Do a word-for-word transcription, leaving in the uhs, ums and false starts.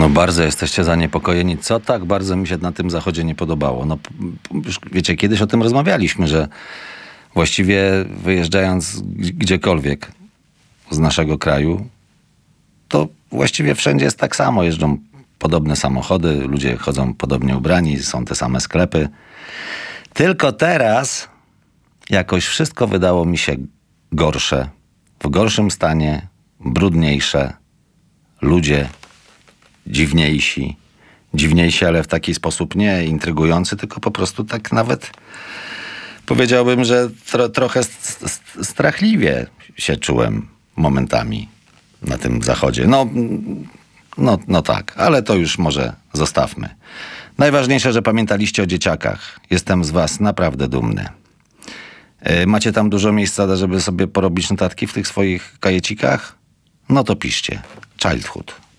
No bardzo jesteście zaniepokojeni. Co tak bardzo mi się na tym zachodzie nie podobało? No już wiecie, kiedyś o tym rozmawialiśmy, że właściwie wyjeżdżając gdziekolwiek z naszego kraju, to właściwie wszędzie jest tak samo. Jeżdżą podobne samochody, ludzie chodzą podobnie ubrani, są te same sklepy. Tylko teraz jakoś wszystko wydało mi się gorsze, w gorszym stanie, brudniejsze, ludzie dziwniejsi. Dziwniejsi, ale w taki sposób nie intrygujący, tylko po prostu tak nawet powiedziałbym, że tro, trochę st- st- strachliwie się czułem momentami na tym zachodzie. No, no, no tak, ale to już może zostawmy. Najważniejsze, że pamiętaliście o dzieciakach. Jestem z was naprawdę dumny. Yy, macie tam dużo miejsca, żeby sobie porobić notatki w tych swoich kajecikach? No to piszcie. Childhood.